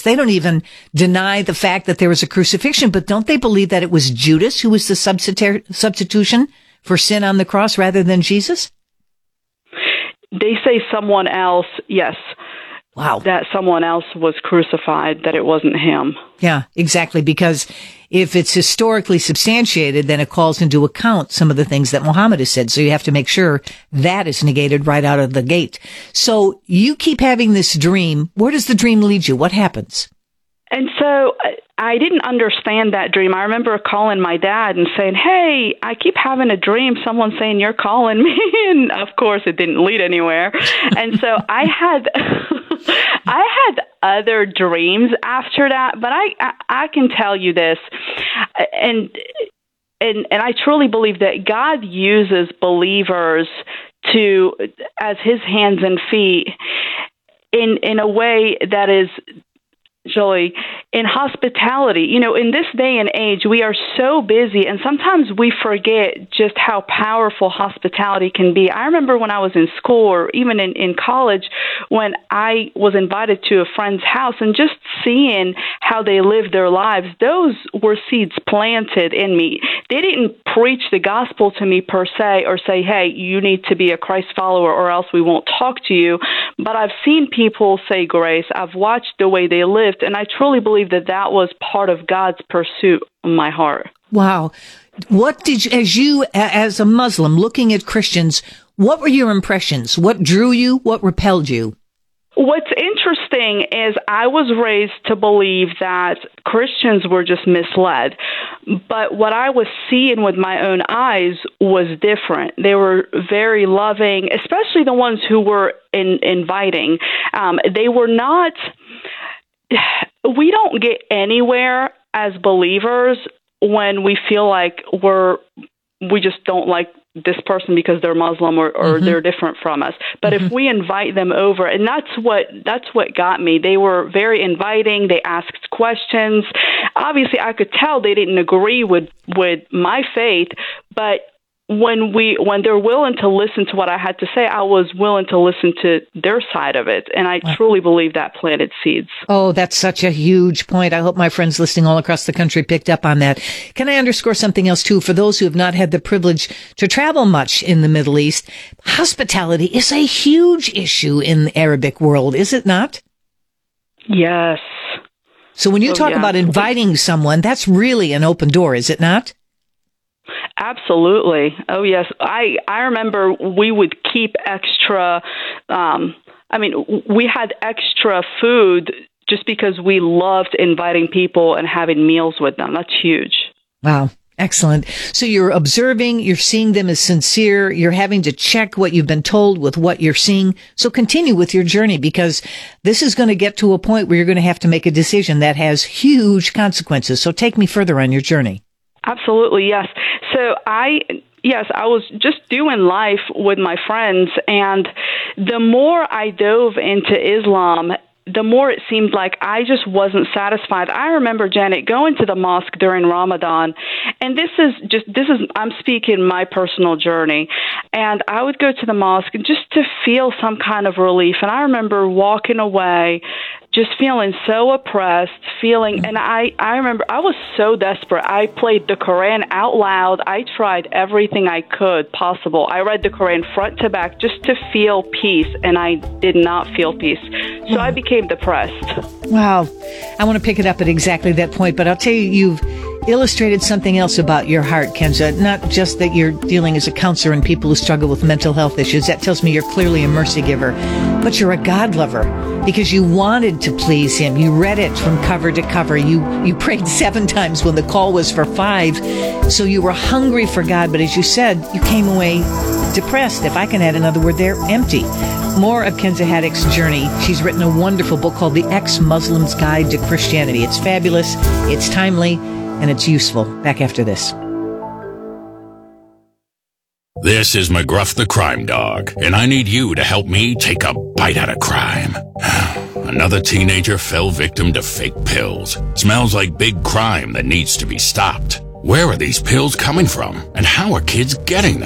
Jesus. They don't even deny the fact that there was a crucifixion, but don't they believe that it was Judas who was the substitution for sin on the cross rather than Jesus? They say someone else, yes. Wow. That someone else was crucified, that it wasn't him. Yeah, exactly. Because if it's historically substantiated, then it calls into account some of the things that Muhammad has said. So you have to make sure that is negated right out of the gate. So you keep having this dream. Where does the dream lead you? What happens? And so I didn't understand that dream. I remember calling my dad and saying, hey, I keep having a dream. Someone's saying you're calling me. And of course, it didn't lead anywhere. And so I had other dreams after that. But I can tell you this, and I truly believe that God uses believers as his hands and feet in a way that is, Joey, in hospitality. In this day and age, we are so busy, and sometimes we forget just how powerful hospitality can be. I remember when I was in school or even in college, when I was invited to a friend's house and just seeing how they lived their lives, those were seeds planted in me. They didn't preach the gospel to me per se or say, hey, you need to be a Christ follower or else we won't talk to you. But I've seen people say grace. I've watched the way they lived. And I truly believe that was part of God's pursuit in my heart. Wow. What did you, as a Muslim, looking at Christians, what were your impressions? What drew you? What repelled you? What's interesting is I was raised to believe that Christians were just misled. But what I was seeing with my own eyes was different. They were very loving, especially the ones who were inviting. They were not... We don't get anywhere as believers when we feel like we just don't like this person because they're Muslim or they're different from us. But if we invite them over, and that's what got me. They were very inviting. They asked questions. Obviously, I could tell they didn't agree with my faith, but when they're willing to listen to what I had to say, I was willing to listen to their side of it. And I truly believe that planted seeds. Oh, that's such a huge point. I hope my friends listening all across the country picked up on that. Can I underscore something else too? For those who have not had the privilege to travel much in the Middle East, hospitality is a huge issue in the Arabic world, is it not? Yes. So when you talk about inviting someone, that's really an open door, is it not? Absolutely. Oh, yes. I remember we would keep extra, we had extra food just because we loved inviting people and having meals with them. That's huge. Wow. Excellent. So you're observing, you're seeing them as sincere, you're having to check what you've been told with what you're seeing. So continue with your journey, because this is going to get to a point where you're going to have to make a decision that has huge consequences. So take me further on your journey. Absolutely, yes. So I was just doing life with my friends, and the more I dove into Islam, the more it seemed like I just wasn't satisfied. I remember, Janet, going to the mosque during Ramadan, and I'm speaking my personal journey, and I would go to the mosque just to feel some kind of relief. And I remember walking away just feeling so oppressed, and I remember I was so desperate. I played the Quran out loud. I tried everything I could possible. I read the Quran front to back just to feel peace, and I did not feel peace. So I became depressed. Wow. I want to pick it up at exactly that point, but I'll tell you, you've illustrated something else about your heart, Kenza. Not just that you're dealing as a counselor in people who struggle with mental health issues. That tells me you're clearly a mercy giver. But you're a God lover, because you wanted to please him. You read it from cover to cover. You prayed 7 times when the call was for 5. So you were hungry for God. But as you said, you came away depressed. If I can add another word there, empty. More of Kenza Haddock's journey. She's written a wonderful book called The Ex-Muslim's Guide to Christianity. It's fabulous, it's timely, and it's useful. Back after this. This is McGruff the Crime Dog, and I need you to help me take a bite out of crime. Another teenager fell victim to fake pills. Smells like big crime that needs to be stopped. Where are these pills coming from, and how are kids getting them?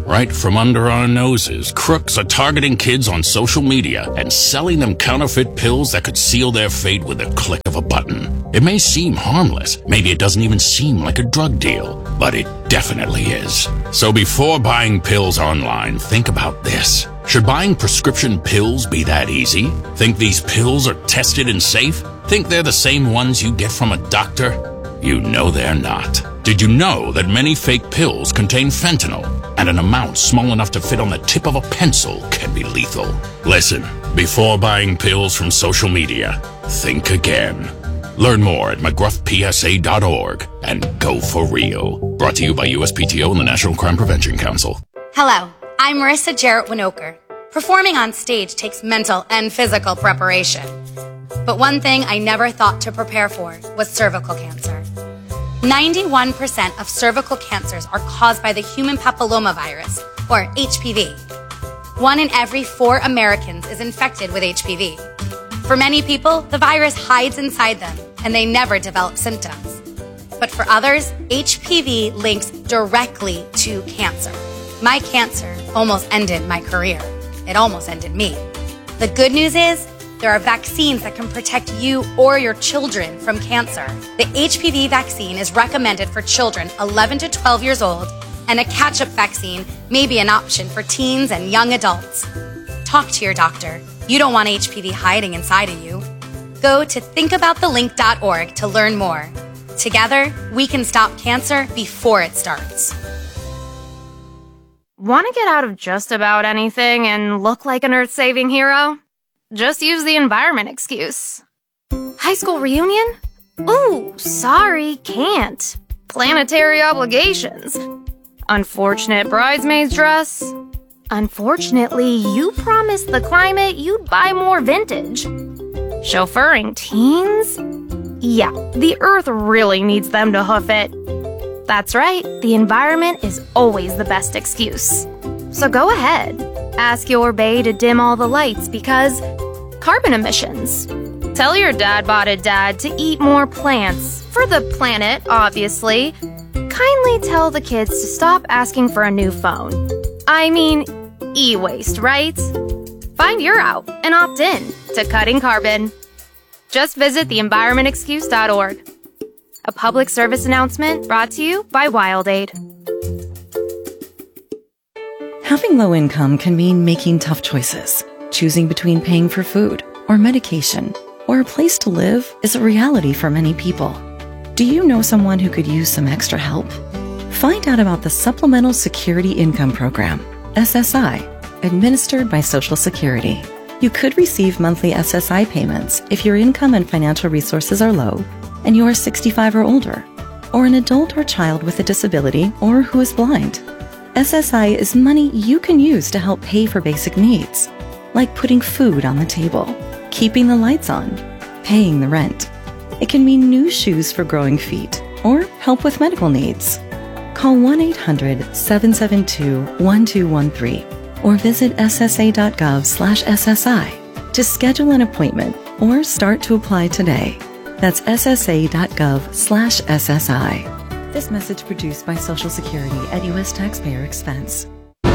Right from under our noses, crooks are targeting kids on social media and selling them counterfeit pills that could seal their fate with a click of a button. It may seem harmless, maybe it doesn't even seem like a drug deal, but it definitely is. So before buying pills online, think about this. Should buying prescription pills be that easy? Think these pills are tested and safe? Think they're the same ones you get from a doctor? You know they're not. Did you know that many fake pills contain fentanyl, and an amount small enough to fit on the tip of a pencil can be lethal? Listen, before buying pills from social media, think again. Learn more at mcgruffpsa.org and go for real. Brought to you by USPTO and the National Crime Prevention Council. Hello, I'm Marissa Jarrett Winokur. Performing on stage takes mental and physical preparation. But one thing I never thought to prepare for was cervical cancer. 91% of cervical cancers are caused by the human papillomavirus, or HPV. 1 in every 4 Americans is infected with HPV. For many people, the virus hides inside them, and they never develop symptoms. But for others, HPV links directly to cancer. My cancer almost ended my career. It almost ended me. The good news is, there are vaccines that can protect you or your children from cancer. The HPV vaccine is recommended for children 11 to 12 years old, and a catch-up vaccine may be an option for teens and young adults. Talk to your doctor. You don't want HPV hiding inside of you. Go to thinkaboutthelink.org to learn more. Together, we can stop cancer before it starts. Want to get out of just about anything and look like an earth-saving hero? Just use the environment excuse. High school reunion? Ooh, sorry, can't. Planetary obligations. Unfortunate bridesmaid's dress. Unfortunately, you promised the climate you'd buy more vintage. Chauffeuring teens? Yeah, the earth really needs them to hoof it. That's right, the environment is always the best excuse. So go ahead. Ask your bae to dim all the lights because carbon emissions. Tell your dad-botted dad to eat more plants. For the planet, obviously. Kindly tell the kids to stop asking for a new phone. I mean, e-waste, right? Find your out and opt in to cutting carbon. Just visit theenvironmentexcuse.org. A public service announcement brought to you by WildAid. Having low income can mean making tough choices. Choosing between paying for food or medication or a place to live is a reality for many people. Do you know someone who could use some extra help? Find out about the Supplemental Security Income Program, SSI, administered by Social Security. You could receive monthly SSI payments if your income and financial resources are low and you are 65 or older, or an adult or child with a disability or who is blind. SSI is money you can use to help pay for basic needs, like putting food on the table, keeping the lights on, paying the rent. It can mean new shoes for growing feet or help with medical needs. Call 1-800-772-1213 or visit ssa.gov/SSI to schedule an appointment or start to apply today. That's ssa.gov/SSI. This message produced by Social Security at U.S. taxpayer expense.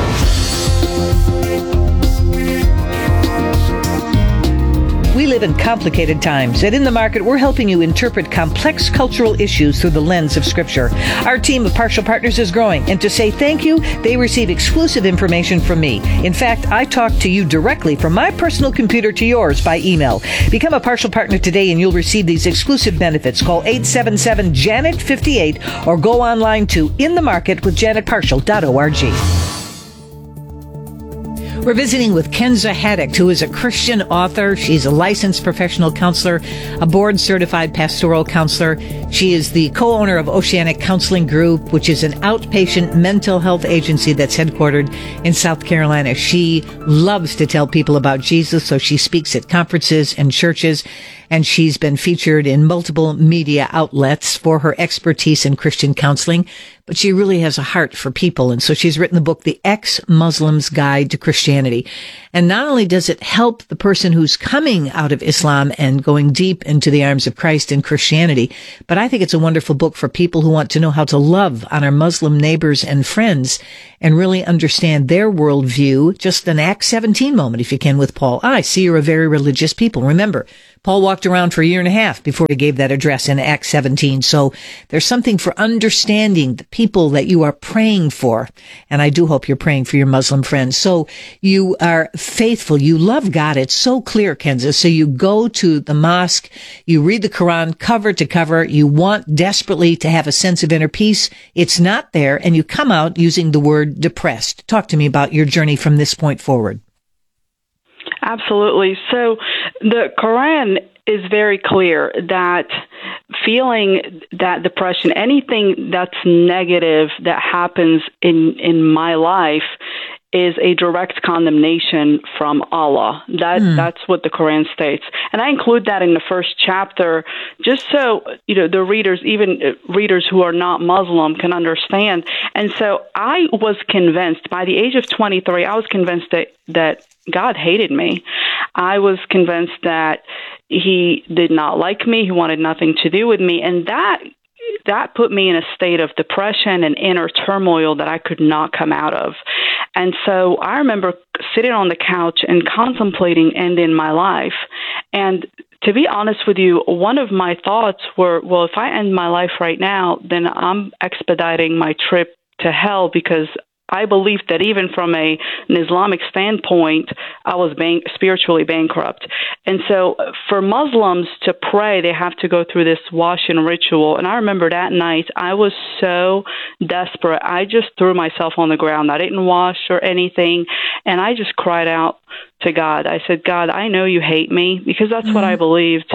We live in complicated times, and in the market, we're helping you interpret complex cultural issues through the lens of Scripture. Our team of partial partners is growing, and to say thank you, they receive exclusive information from me. In fact, I talk to you directly from my personal computer to yours by email. Become a partial partner today, and you'll receive these exclusive benefits. Call 877-JANET-58 or go online to inthemarketwithjanetpartial.org. We're visiting with Kenza Haddock, who is a Christian author. She's a licensed professional counselor, a board-certified pastoral counselor. She is the co-owner of Oceanic Counseling Group, which is an outpatient mental health agency that's headquartered in South Carolina. She loves to tell people about Jesus, so she speaks at conferences and churches, and she's been featured in multiple media outlets for her expertise in Christian counseling. But she really has a heart for people, and so she's written the book, The Ex-Muslim's Guide to Christianity. Christianity. And not only does it help the person who's coming out of Islam and going deep into the arms of Christ in Christianity, but I think it's a wonderful book for people who want to know how to love on our Muslim neighbors and friends and really understand their worldview. Just an Acts 17 moment, if you can, with Paul. I see you're a very religious people. Remember, Paul walked around for a year and a half before he gave that address in Acts 17. So there's something for understanding the people that you are praying for. And I do hope you're praying for your Muslim friends. So you are faithful. You love God. It's so clear, Kenza. So you go to the mosque, you read the Quran cover to cover. You want desperately to have a sense of inner peace. It's not there. And you come out using the word depressed. Talk to me about your journey from this point forward. Absolutely. So the Quran is very clear that feeling that depression, anything that's negative that happens in my life, is a direct condemnation from Allah. That's what the Quran states. And I include that in the first chapter just so, the readers, even readers who are not Muslim, can understand. And so I was convinced, by the age of 23, I was convinced that God hated me. I was convinced that he did not like me. He wanted nothing to do with me. And that put me in a state of depression and inner turmoil that I could not come out of. And so I remember sitting on the couch and contemplating ending my life. And to be honest with you, one of my thoughts were, well, if I end my life right now, then I'm expediting my trip to hell, because I believed that even from an Islamic standpoint, I was spiritually bankrupt. And so for Muslims to pray, they have to go through this washing ritual. And I remember that night, I was so desperate. I just threw myself on the ground. I didn't wash or anything. And I just cried out to God. I said, God, I know you hate me, because that's what I believed.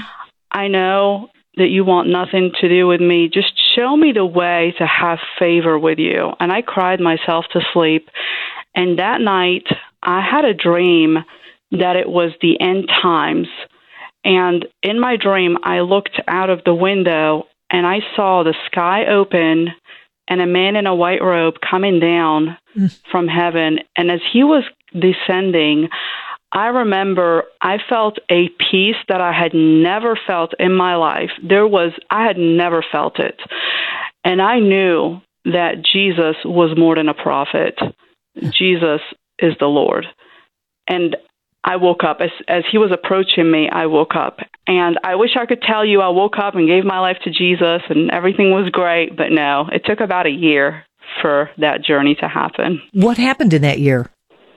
I know that you want nothing to do with me. Just show me the way to have favor with you. And I cried myself to sleep. And that night, I had a dream that it was the end times. And in my dream, I looked out of the window and I saw the sky open and a man in a white robe coming down from heaven. And as he was descending, I remember I felt a peace that I had never felt in my life. I had never felt it. And I knew that Jesus was more than a prophet. Jesus is the Lord. And I woke up. As he was approaching me, I woke up. And I wish I could tell you I woke up and gave my life to Jesus and everything was great. But no, it took about a year for that journey to happen. What happened in that year?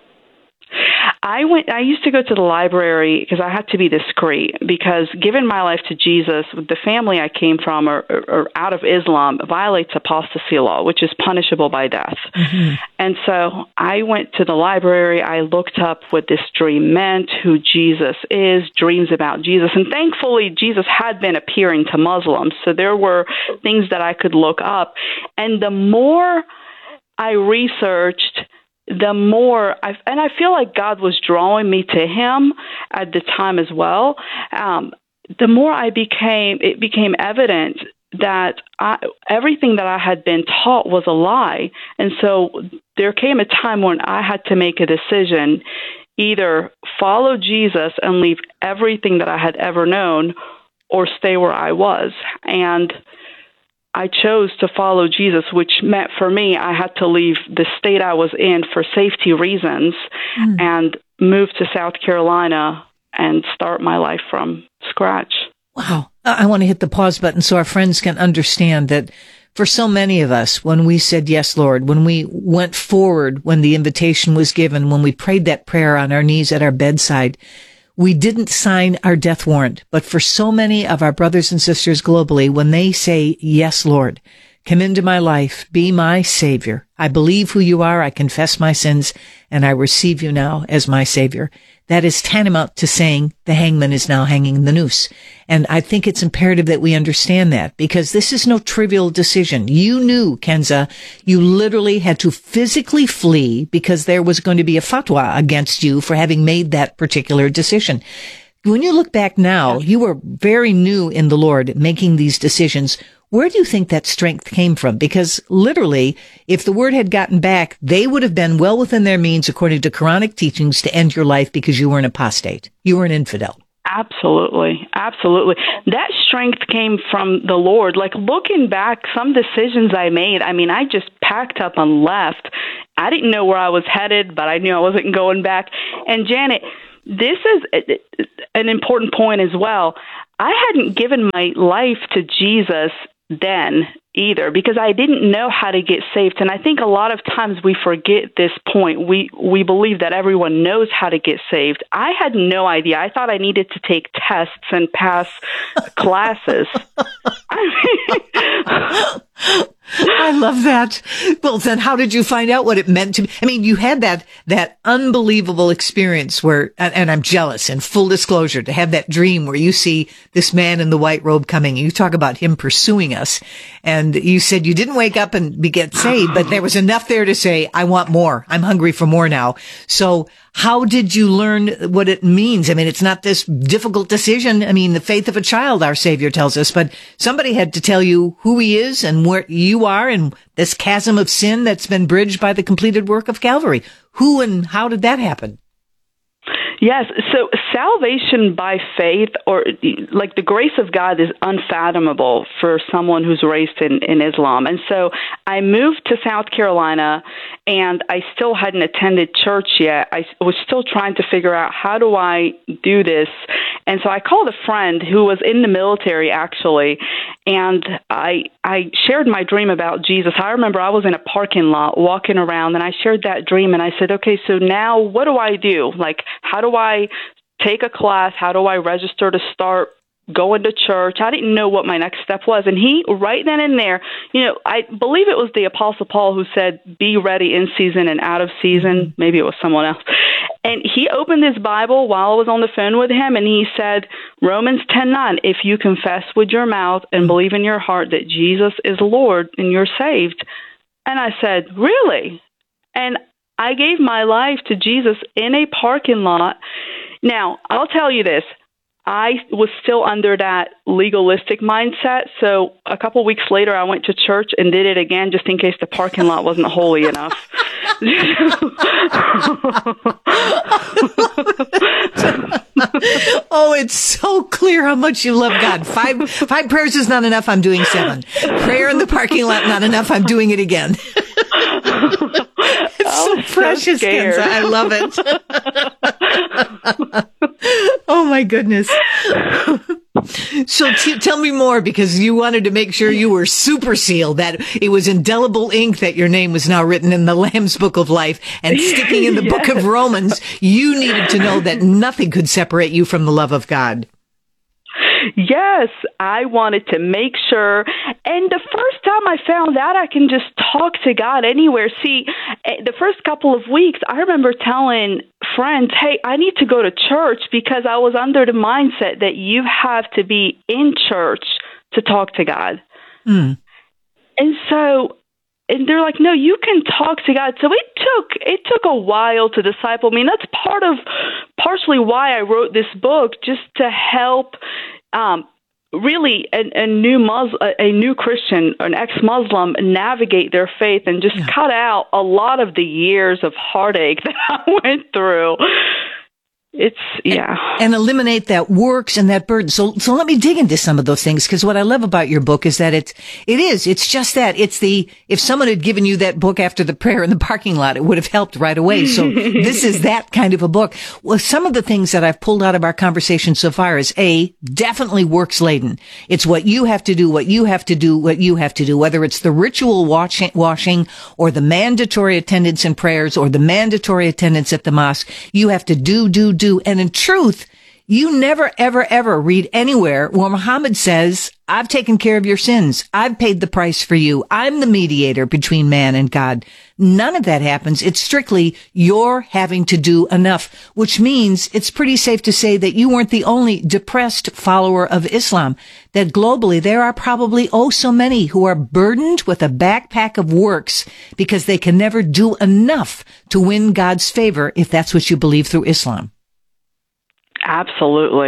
I used to go to the library because I had to be discreet, because giving my life to Jesus, the family I came from or out of Islam, violates apostasy law, which is punishable by death. And so I went to the library. I looked up what this dream meant, who Jesus is, dreams about Jesus. And thankfully, Jesus had been appearing to Muslims. So there were things that I could look up. And the more I researched, the more I feel like God was drawing me to him at the time as well. The more it became evident that everything that I had been taught was a lie. And so there came a time when I had to make a decision, either follow Jesus and leave everything that I had ever known, or stay where I was. And I chose to follow Jesus, which meant for me I had to leave the state I was in for safety reasons and move to South Carolina and start my life from scratch. Wow. I want to hit the pause button so our friends can understand that for so many of us, when we said, yes, Lord, when we went forward, when the invitation was given, when we prayed that prayer on our knees at our bedside, we didn't sign our death warrant. But for so many of our brothers and sisters globally, when they say, yes, Lord, come into my life, be my Savior. I believe who you are. I confess my sins, and I receive you now as my Savior. That is tantamount to saying the hangman is now hanging the noose. And I think it's imperative that we understand that, because this is no trivial decision. You knew, Kenza, you literally had to physically flee because there was going to be a fatwa against you for having made that particular decision. When you look back now, you were very new in the Lord making these decisions. Where do you think that strength came from? Because literally, if the word had gotten back, they would have been well within their means, according to Quranic teachings, to end your life because you were an apostate. You were an infidel. Absolutely. Absolutely. That strength came from the Lord. Like, looking back, some decisions I made, I mean, I just packed up and left. I didn't know where I was headed, but I knew I wasn't going back. And Janet, this is an important point as well. I hadn't given my life to Jesus then either, because I didn't know how to get saved. And I think a lot of times we forget this point. We believe that everyone knows how to get saved. I had no idea. I thought I needed to take tests and pass classes. I love that. Well, then how did you find out what it meant to be? I mean, you had that unbelievable experience where, and I'm jealous, and full disclosure, to have that dream where you see this man in the white robe coming, and you talk about him pursuing us. And you said you didn't wake up and get saved, but there was enough there to say, I want more. I'm hungry for more now. So how did you learn what it means? I mean, it's not this difficult decision. I mean, the faith of a child, our Savior tells us, but somebody had to tell you who he is and where you are and this chasm of sin that's been bridged by the completed work of Calvary. Who and how did that happen? Yes. So salvation by faith, or like the grace of God, is unfathomable for someone who's raised in Islam. And so I moved to South Carolina, and I still hadn't attended church yet. I was still trying to figure out, how do I do this? And so I called a friend who was in the military, actually, and I shared my dream about Jesus. I remember I was in a parking lot walking around, and I shared that dream, and I said, okay, so now what do I do? Like, how do I take a class? How do I register to start going to church? I didn't know what my next step was. And he, right then and there, I believe it was the Apostle Paul who said, be ready in season and out of season. Maybe it was someone else. And he opened his Bible while I was on the phone with him, and he said, Romans 10:9, if you confess with your mouth and believe in your heart that Jesus is Lord, and you're saved. And I said, really? And I gave my life to Jesus in a parking lot. Now, I'll tell you this. I was still under that legalistic mindset. So a couple weeks later, I went to church and did it again, just in case the parking lot wasn't holy enough. Oh, it's so clear how much you love God. Five prayers is not enough. I'm doing 7. Prayer in the parking lot, not enough. I'm doing it again. It's so precious, so Kenza. I love it. Oh, my goodness. So tell me more, because you wanted to make sure you were super sealed, that it was indelible ink, that your name was now written in the Lamb's Book of Life and sticking in the Book of Romans. You needed to know that nothing could separate you from the love of God. Yes, I wanted to make sure. And the first time I found out I can just talk to God anywhere. See, the first couple of weeks, I remember telling friends, hey, I need to go to church, because I was under the mindset that you have to be in church to talk to God. And so, and they're like, no, you can talk to God. So it took a while to disciple me. And that's partially why I wrote this book, just to help really a new Christian, an ex-Muslim, navigate their faith and just cut out a lot of the years of heartache that I went through. And eliminate that works and that burden. So let me dig into some of those things, because what I love about your book is that it's just that. If someone had given you that book after the prayer in the parking lot, it would have helped right away. So this is that kind of a book. Well, some of the things that I've pulled out of our conversation so far is definitely works laden. It's what you have to do, whether it's the ritual washing or the mandatory attendance in prayers or the mandatory attendance at the mosque. You have to do. And in truth, you never, ever, ever read anywhere where Muhammad says, I've taken care of your sins. I've paid the price for you. I'm the mediator between man and God. None of that happens. It's strictly you're having to do enough, which means it's pretty safe to say that you weren't the only depressed follower of Islam, that globally there are probably so many who are burdened with a backpack of works because they can never do enough to win God's favor, if that's what you believe through Islam. Absolutely.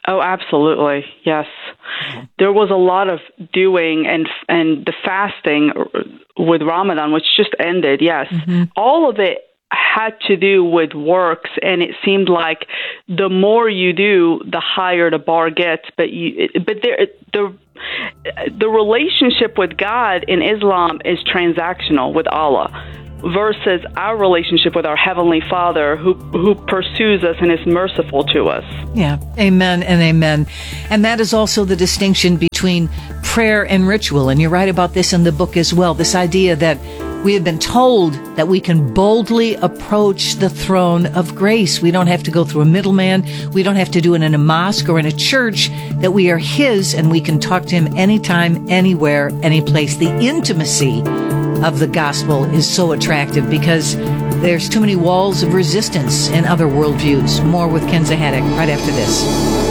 Oh, absolutely. Yes. There was a lot of doing and the fasting with Ramadan, which just ended. Yes. All of it had to do with works, and it seemed like the more you do, the higher the bar gets. But the relationship with God in Islam is transactional with Allah, versus our relationship with our Heavenly Father who pursues us and is merciful to us. Yeah, amen and amen. And that is also the distinction between prayer and ritual. And you're right about this in the book as well, this idea that we have been told that we can boldly approach the throne of grace. We don't have to go through a middleman. We don't have to do it in a mosque or in a church, that we are His and we can talk to Him anytime, anywhere, any place. The intimacy of the gospel is so attractive because there's too many walls of resistance in other worldviews. More with Ken Zahadek right after this.